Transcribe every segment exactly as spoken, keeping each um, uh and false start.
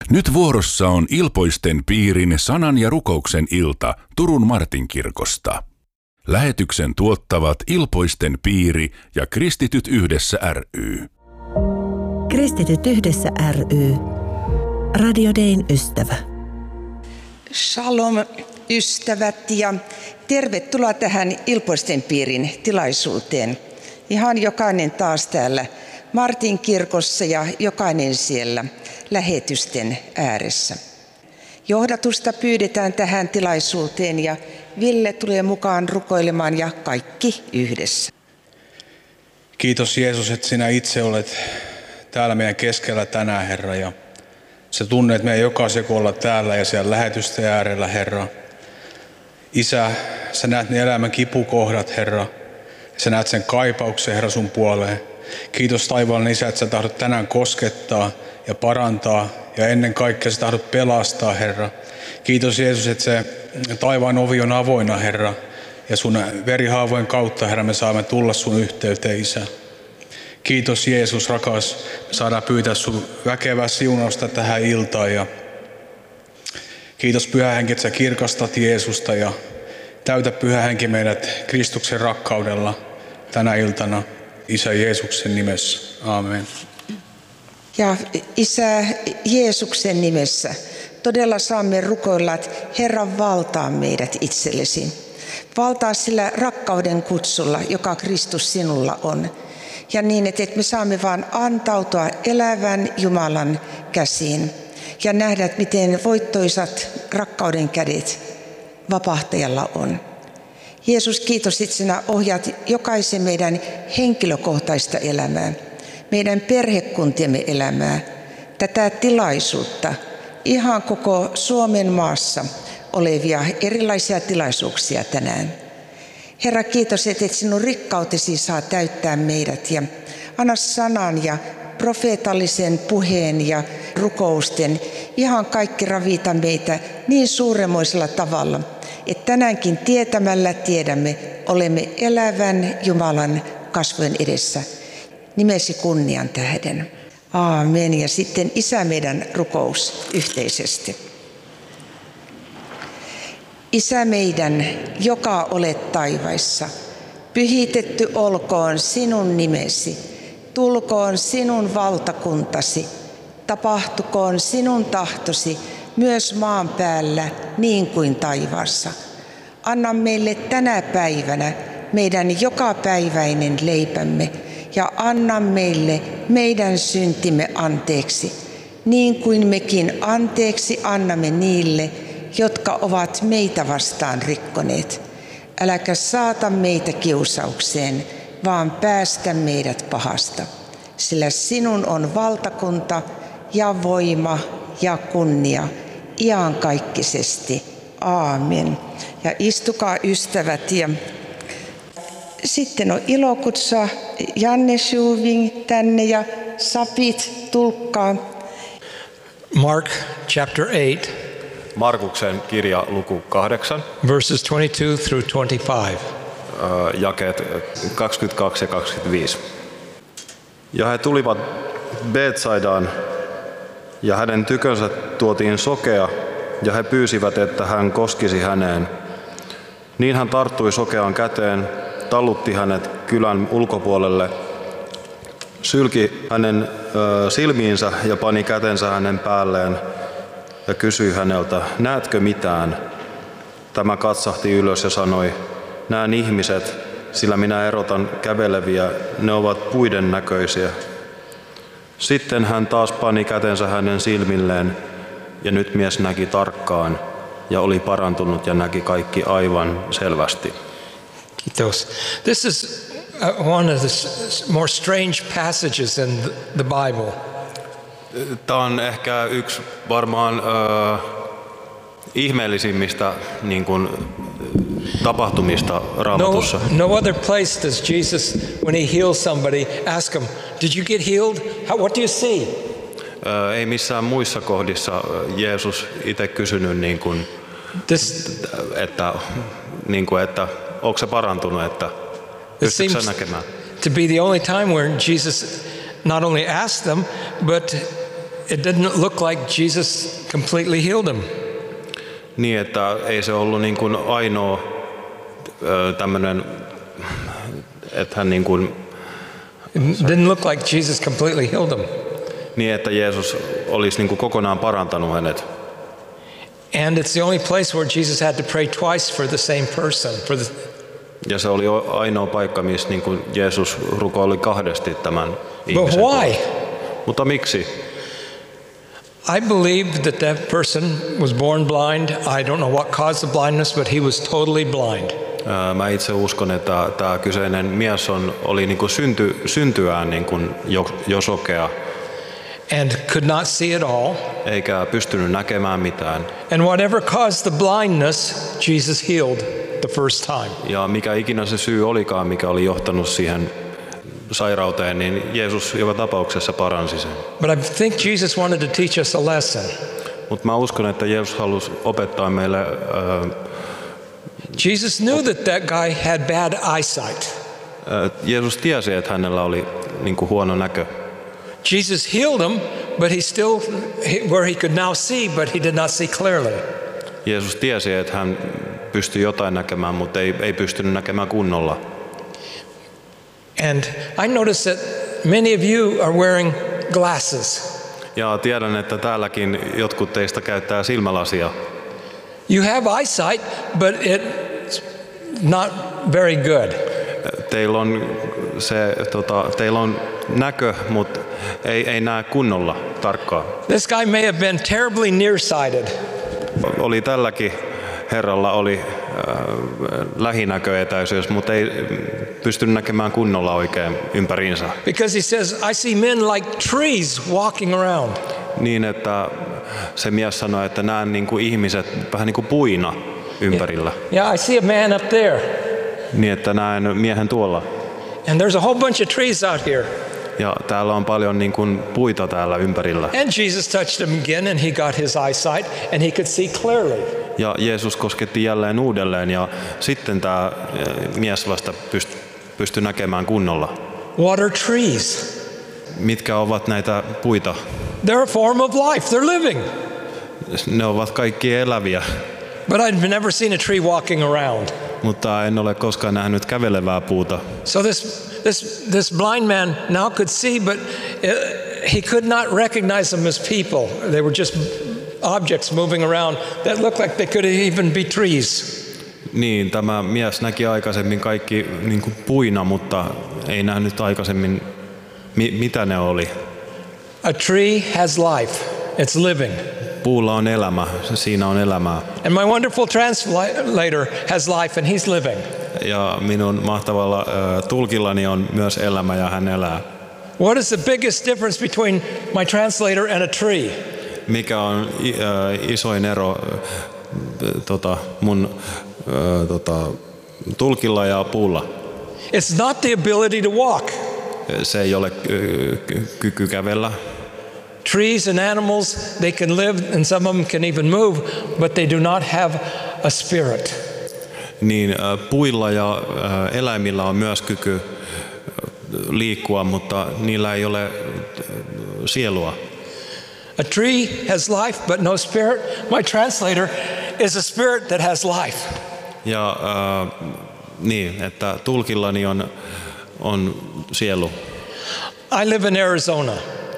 Nyt vuorossa on Ilpoisten piirin sanan ja rukouksen ilta Turun Martinkirkosta. Lähetyksen tuottavat Ilpoisten piiri ja Kristityt yhdessä ry. Kristityt yhdessä ry. Radio Dayn ystävä. Shalom ystävät ja tervetuloa tähän Ilpoisten piirin tilaisuuteen. Ihan jokainen taas täällä Martinkirkossa ja jokainen siellä lähetysten ääressä. Johdatusta pyydetään tähän tilaisuuteen ja Ville tulee mukaan rukoilemaan ja kaikki yhdessä. Kiitos Jeesus, että sinä itse olet täällä meidän keskellä tänään, Herra. Ja sä tunnet meidän jokaisen, kun ollaan täällä ja siellä lähetysten äärellä, Herra. Isä, sä näet ne elämän kipukohdat, Herra. Sä näet sen kaipauksen, Herra, sun puoleen. Kiitos taivaallinen Isä, että sä tahdot tänään koskettaa ja parantaa ja ennen kaikkea sä tahdot pelastaa, Herra. Kiitos Jeesus, että se taivaan ovi on avoinna, Herra. Ja sun verihaavojen kautta, Herra, me saamme tulla sun yhteyteen, Isä. Kiitos Jeesus, rakas. Me saadaan pyytää sun väkevää siunausta tähän iltaan. Ja kiitos Pyhä Henki, että sä kirkastat Jeesusta ja täytä Pyhä Henki meidät Kristuksen rakkaudella tänä iltana. Isä Jeesuksen nimessä. Aamen. Ja Isä Jeesuksen nimessä todella saamme rukoilla, että Herra valtaa meidät itsellesi. Valtaa sillä rakkauden kutsulla, joka Kristus sinulla on. Ja niin, että me saamme vaan antautua elävän Jumalan käsiin ja nähdä, että miten voittoisat rakkauden kädet vapahtajalla on. Jeesus, kiitos, että sinä ohjaat jokaisen meidän henkilökohtaista elämää, meidän perhekuntiemme elämää, tätä tilaisuutta, ihan koko Suomen maassa olevia erilaisia tilaisuuksia tänään. Herra, kiitos, että sinun rikkautesi saa täyttää meidät ja anna sanan ja profeetallisen puheen ja rukousten ihan kaikki ravita meitä niin suuremmoisella tavalla, että tänäänkin tietämällä tiedämme, olemme elävän Jumalan kasvojen edessä. Nimesi kunnian tähden. Aamen. Ja sitten Isä meidän rukous yhteisesti. Isä meidän, joka olet taivaissa, pyhitetty olkoon sinun nimesi, tulkoon sinun valtakuntasi, tapahtukoon sinun tahtosi myös maan päällä niin kuin taivaassa. Anna meille tänä päivänä meidän jokapäiväinen leipämme ja anna meille meidän syntimme anteeksi, niin kuin mekin anteeksi annamme niille, jotka ovat meitä vastaan rikkoneet. Äläkä saata meitä kiusaukseen, vaan päästä meidät pahasta. Sillä sinun on valtakunta ja voima ja kunnia iankaikkisesti. Aamen. Ja istukaa ystävät. Ja sitten on ilo kutsua Janne Schuving tänne ja Sapit tulkkaa. Mark chapter eight. Markuksen kirja luku kahdeksan. Verses twenty-two through twenty-five. Uh, jakeet kaksikymmentäkaksi ja kaksikymmentäviisi. Ja he tulivat Betsaidaan, ja hänen tykönsä tuotiin sokea, ja he pyysivät, että hän koskisi häneen. Niin hän tarttui sokeaan käteen, tallutti hänet kylän ulkopuolelle, sylki hänen ö, silmiinsä ja pani kätensä hänen päälleen ja kysyi häneltä, näetkö mitään? Tämä katsahti ylös ja sanoi, näen ihmiset, sillä minä erotan käveleviä, ne ovat puiden näköisiä. Sitten hän taas pani kätensä hänen silmilleen, ja nyt mies näki tarkkaan, ja oli parantunut ja näki kaikki aivan selvästi. Kiitos. This is one of the more strange passages in the Bible. Tämä on ehkä yksi varmaan äh, ihmeellisimmistä niin kuin, tapahtumista Raamatussa. No, no other place does Jesus, when he heals somebody, ask him, did you get healed? How, what do you see? Äh, ei missään muissa kohdissa Jeesus itse kysynyt, niin kuin, This, että, niin kuin, että onko se parantunut, että pystytkö sä näkemään? To be the only time where Jesus not only asked them, but it didn't look like Jesus completely healed him. Niin, että ei se ollut niin kuin ainoa tämmöinen, että hän niin kuin... It didn't look like Jesus completely healed him. Niin, että Jeesus olisi niin kuin kokonaan parantanut hänet. And it's the only place where Jesus had to pray twice for the same person. For the... Ja se oli ainoa paikka, missä niin kuin Jeesus rukoili kahdesti tämän ihmisen. But why? Mutta miksi? I believe that that person was born blind. I don't know what caused the blindness, but he was totally blind. Mä itse uskon, että tämä kyseinen mies on, oli niin kuin synty, syntyään niin kuin jo, jo sokea. And could not see at all. Eikä pystynyt näkemään mitään. And whatever caused the blindness, Jesus healed the first time. Ja mikä ikinä se syy olikaan, mikä oli johtanut siihen sairauteen, niin Jeesus joka tapauksessa paransi sen. But I think Jesus wanted to teach us a lesson. Mutta mä uskon, että Jeesus halusi opettaa meille. Uh, Jesus knew that that guy had bad eyesight. Uh, Jeesus tiesi, että hänellä oli niin kuin huono näkö. Jesus healed him, but he still, where he could now see, but he did not see clearly. Jeesus tiesi, että hän pystyi jotain näkemään, mutta ei, ei pystynyt näkemään kunnolla. And I noticed that many of you are wearing glasses. Ja tiedän, että täälläkin jotkut teistä käyttää silmälasia. You have eyesight, but it's not very good. Teillä on se, tota, teillä on näkö, mutta ei, ei näe kunnolla tarkkaan. This guy may have been terribly nearsighted. Oli tälläkin herralla oli äh, lähinäköetäisyys, mutta ei pystynyt näkemään kunnolla oikein ympäriinsä. Because he says, I see men like trees walking around. Niin, että se mies sanoi, että näen niin kuin ihmiset vähän niin kuin puina ympärillä. Yeah, yeah, I see a man up there. Niin, että näen miehen tuolla. And there's a whole bunch of trees out here. Ja täällä on paljon niin kuin puita täällä ympärillä. And Jesus touched him again and he got his eyesight and he could see clearly. Ja Jeesus kosketti jälleen uudelleen ja sitten tämä mies vasta pystyi pysty näkemään kunnolla. What are trees? Mitkä ovat näitä puita? They're a form of life. They're living. Ne ovat kaikki eläviä. But I've never seen a tree walking around. Mutta en ole koskaan nähnyt kävelevää puuta. So this this this blind man now could see, but he could not recognize them as people. They were just objects moving around that looked like they could even be trees. Niin, tämä mies näki aikaisemmin kaikki niin kuin puina, mutta ei nähnyt aikaisemmin mi- mitä ne oli. A tree has life. It's living. Puulla on elämä, siinä on elämää. And my wonderful translator has life and he's living. Ja minun mahtavalla uh, tulkillani on myös elämä ja hän elää. What is the biggest difference between my translator and a tree? Mikä on uh, isoin ero uh, tota, mun uh, tota, tulkilla ja puulla? It's not the ability to walk. Se ei ole uh, kyky kävellä. Trees and animals, they can live and some of them can even move, but they do not have a spirit. Niin puilla ja eläimillä on myös kyky liikkua, mutta niillä ei ole sielua. A tree has life but no spirit. My translator is a spirit that has life. Ja äh, niin, että tulkillani on on sielu. I live in Arizona.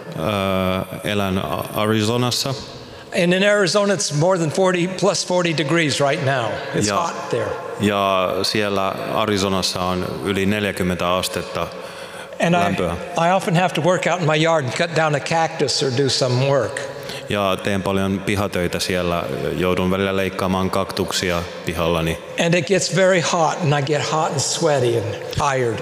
Uh, elän Arizonassa. And in Arizona it's more than forty plus forty degrees right now. It's ja, hot there. Ja siellä Arizonassa on yli neljäkymmentä astetta and lämpöä. I, I often have to work out in my yard and cut down a cactus or do some work. Ja teen paljon pihatöitä siellä. Joudun välillä leikkaamaan kaktuksia pihallani. And it gets very hot and I get hot and sweaty and tired.